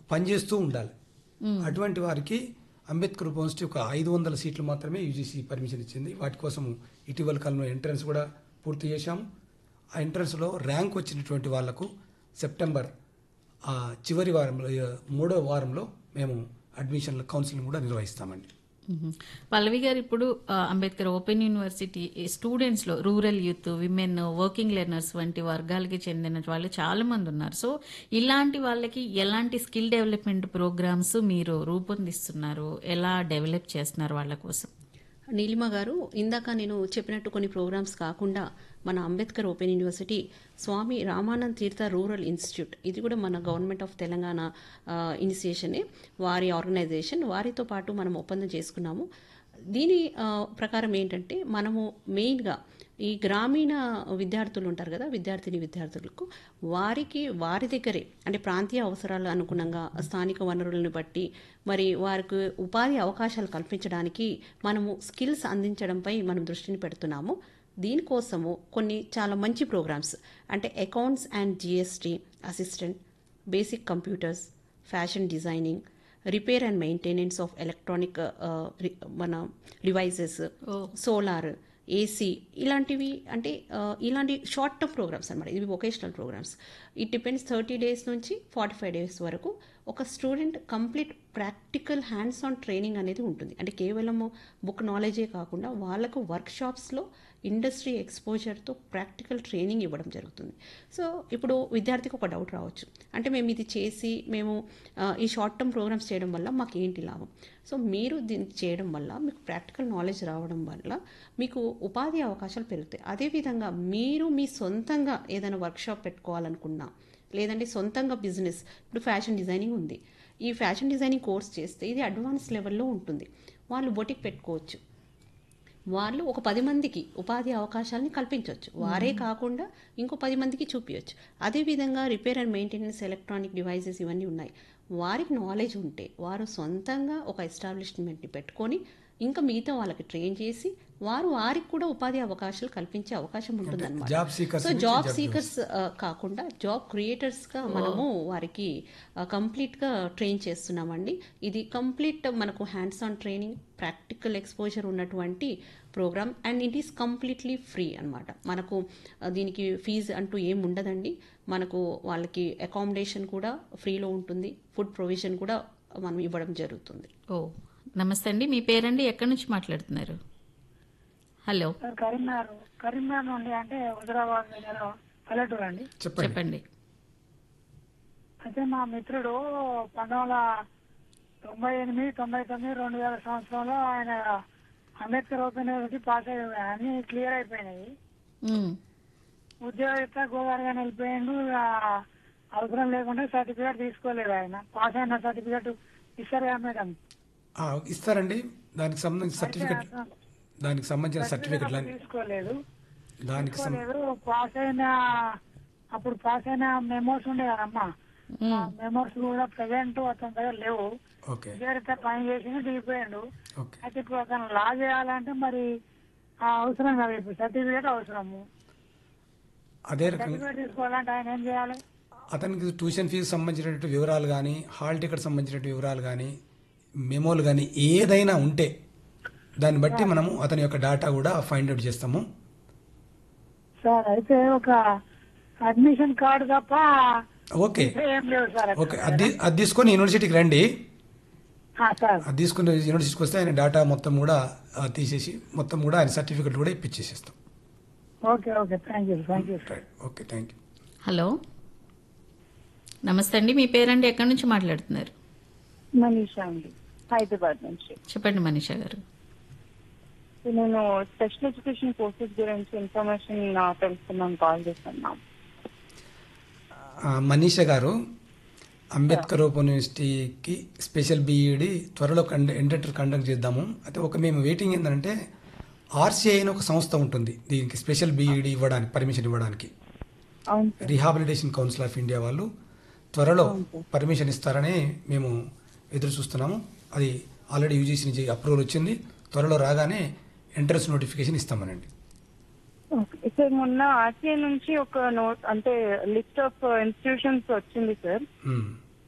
పనిచేస్తూ ఉండాలి. అటువంటి వారికి అంబేద్కర్ యూనివర్సిటీ ఒక 500 సీట్లు మాత్రమే యూజీసీ పర్మిషన్ ఇచ్చింది. వాటి కోసం ఇటీవల కాలంలో ఎంట్రన్స్ కూడా పూర్తి చేశాము. ఆ ఎంట్రన్స్లో ర్యాంక్ వచ్చినటువంటి వాళ్లకు సెప్టెంబర్ చివరి వారంలో 3వ వారంలో మేము అడ్మిషన్ల కౌన్సిలింగ్ కూడా నిర్వహిస్తామండి. పల్లవి గారు, ఇప్పుడు అంబేద్కర్ ఓపెన్ యూనివర్సిటీ స్టూడెంట్స్ లో rural youth, women, working learners వంటి వర్గాలకి చెందిన వాళ్ళు చాలా మంది ఉన్నారు. సో ఇలాంటి వాళ్ళకి ఎలాంటి స్కిల్ డెవలప్మెంట్ ప్రోగ్రామ్స్ మీరు రూపొందిస్తున్నారు, ఎలా డెవలప్ చేస్తున్నారు వాళ్ళ కోసం? నీలిమ గారు, ఇందాక నేను చెప్పినట్టు కొన్ని ప్రోగ్రామ్స్ కాకుండా మన అంబేద్కర్ ఓపెన్ యూనివర్సిటీ స్వామి రామానంద్ తీర్థ రూరల్ ఇన్స్టిట్యూట్, ఇది కూడా మన గవర్నమెంట్ ఆఫ్ తెలంగాణ ఇనిషియేషనే, వారి ఆర్గనైజేషన్, వారితో పాటు మనం ఒప్పందం చేసుకున్నాము. దీని ప్రకారం ఏంటంటే మనము మెయిన్గా ఈ గ్రామీణ విద్యార్థులు ఉంటారు కదా, విద్యార్థులకు వారి దగ్గరే అంటే ప్రాంతీయ అవసరాలు అనుగుణంగా స్థానిక వనరులను బట్టి మరి వారికి ఉపాధి అవకాశాలు కల్పించడానికి మనము స్కిల్స్ అందించడంపై మనం దృష్టిని పెడుతున్నాము. దీనికోసము కొన్ని చాలా మంచి ప్రోగ్రామ్స్ అంటే accounts and GST assistant, basic computers, fashion designing, repair and maintenance of electronic మన డివైసెస్, సోలార్, ఏసీ, ఇలాంటివి అంటే ఇలాంటి షార్ట్ టర్మ్ ప్రోగ్రామ్స్ అనమాట. ఇవి vocational programmes. It depends 30 days నుంచి 45 days వరకు ఒక student complete practical hands on training అనేది ఉంటుంది. అంటే కేవలము బుక్ నాలెడ్జే కాకుండా వాళ్ళకు వర్క్షాప్స్లో ఇండస్ట్రీ ఎక్స్పోజర్తో ప్రాక్టికల్ ట్రైనింగ్ ఇవ్వడం జరుగుతుంది. సో ఇప్పుడు విద్యార్థికి ఒక డౌట్ రావచ్చు, అంటే మేము ఇది చేసి మేము ఈ షార్ట్ టర్మ్ ప్రోగ్రామ్స్ చేయడం వల్ల మాకు ఏంటి లాభం? సో మీరు దీన్ని చేయడం వల్ల మీకు ప్రాక్టికల్ నాలెడ్జ్ రావడం వల్ల మీకు ఉపాధి అవకాశాలు పెరుగుతాయి. అదేవిధంగా మీరు మీ సొంతంగా ఏదైనా వర్క్షాప్ పెట్టుకోవాలనుకున్నా, లేదంటే సొంతంగా బిజినెస్, ఇప్పుడు ఫ్యాషన్ డిజైనింగ్ ఉంది, ఈ ఫ్యాషన్ డిజైనింగ్ కోర్స్ చేస్తే ఇది అడ్వాన్స్ లెవెల్లో ఉంటుంది. వాళ్ళు బొటిక్ పెట్టుకోవచ్చు, వాళ్ళు ఒక 10 మందికి ఉపాధి అవకాశాలని కల్పించవచ్చు. వారే కాకుండా ఇంకో 10 మందికి చూపించవచ్చు. అదేవిధంగా repair and maintenance electronic devices ఇవన్నీ ఉన్నాయి. వారికి నాలెడ్జ్ ఉంటే వారు సొంతంగా ఒక ఎస్టాబ్లిష్మెంట్ని పెట్టుకొని ఇంకా మిగతా వాళ్ళకి ట్రైన్ చేసి వారికి కూడా ఉపాధి అవకాశాలు కల్పించే అవకాశం ఉంటుంది అనమాట. సో జాబ్ సీకర్స్ కాకుండా జాబ్ క్రియేటర్స్గా మనము వారికి కంప్లీట్గా ట్రైన్ చేస్తున్నామండి. ఇది కంప్లీట్ మనకు hands on training, practical exposure ఉన్నటువంటి programme and it is completely free అనమాట. మనకు దీనికి ఫీజు అంటూ ఏం ఉండదండి. మనకు వాళ్ళకి అకామిడేషన్ కూడా ఫ్రీలో ఉంటుంది, ఫుడ్ ప్రొవిజన్ కూడా మనం ఇవ్వడం జరుగుతుంది. నమస్తే అండి, మీ పేరండి, ఎక్కడి నుంచి మాట్లాడుతున్నారు? హలో, కరీంనగర్ నుండి, అంటే హుజరాబాద్ పల్లెటూరు అండి. చెప్పండి. అయితే మా మిత్రుడు 1998, 99, 2000 సంవత్సరంలో ఆయన అంబేద్కర్ ఓపెన్ యూనివర్సిటీ పాస్ అయ్యి అన్ని క్లియర్ అయిపోయినాయి. ఉద్యోగ గోదావరిగా వెళ్ళిపోయిండు. అవసరం లేకుండా సర్టిఫికేట్ తీసుకోలేదు. ఆయన పాస్ అయిన సర్టిఫికేట్ ఇస్తారు కదా మేడం? ఇస్తారండి. దానికి సంబంధించిన సర్టిఫికెట్ తీసుకోలేదు. పాస్ అయిన అప్పుడు పాస్ అయిన మెమోస్ ఉండే కదమ్మా, మెమోస్ కూడా ప్రెసెంట్ అతని దగ్గర లేవు. విద్యార్థి పని చేసి దిగిపోయాడు. అయితే ఇప్పుడు అతను లా చేయాలంటే మరి అవసరం కదా, ఇప్పుడు సర్టిఫికేట్ అవసరము. సర్టిఫికేట్ తీసుకోవాలంటే ఆయన ఏం చేయాలి? అతనికి ట్యూషన్ ఫీజు సంబంధించినటువంటి వివరాలు కానీ, హాల్ టికెట్ సంబంధించిన వివరాలు కానీ, మెమోలు కానీ ఏదైనా ఉంటే దాన్ని బట్టి మనము అతని యొక్క డేటా కూడా ఫైండ్ అవుట్ చేస్తాము. సార్ అయితే ఒక అడ్మిషన్ కార్డు తప్ప ఓకే అది తీసుకొని యూనివర్సిటీకి రండి. అది తీసుకుని యూనివర్సిటీకి వస్తే ఆయన డేటా మొత్తం కూడా తీసేసి మొత్తం కూడా ఆయన సర్టిఫికెట్ కూడా ఇప్పించేసేస్తాం. Okay thank you. హలో, నమస్తే అండి, మీ పేరండి, ఎక్కడి నుంచి మాట్లాడుతున్నారు? మనీషా అండి, హైదరాబాద్ నుంచి. చెప్పండి మనీషా గారు. నేను స్పెషల్ ఎడ్యుకేషన్ కోర్సెస్ గురించి ఇన్ఫర్మేషన్ తెలుసుకున్నాను, కాల్ చేస్తున్నాం. మనీషా గారు, అంబేద్కర్ ఓపెన్ యూనివర్సిటీకి స్పెషల్ బీఈడి త్వరలో ఇంటర్ కండక్ట్ చేద్దాము. అయితే మేము వెయిటింగ్ ఏంటంటే ఆర్సీఐ అని ఒక సంస్థ ఉంటుంది దీనికి స్పెషల్ బీఈడి ఇవ్వడానికి, పర్మిషన్ ఇవ్వడానికి. రీహాబిలిటేషన్ కౌన్సిల్ ఆఫ్ ఇండియా వాళ్ళు త్వరలో పర్మిషన్ ఇస్తారని మేము ఎదురు చూస్తున్నాము. అది ఆల్రెడీ యూజీసీ నుంచి అప్రూవల్ వచ్చింది. త్వరలో రాగానే ఎంట్రన్స్ నోటిఫికేషన్ ఇస్తామనండి. సార్, మొన్న ఆర్టీఐ నుంచి ఒక నోట్ అంటే లిస్ట్ ఆఫ్ ఇన్స్టిట్యూషన్స్ వచ్చింది సార్.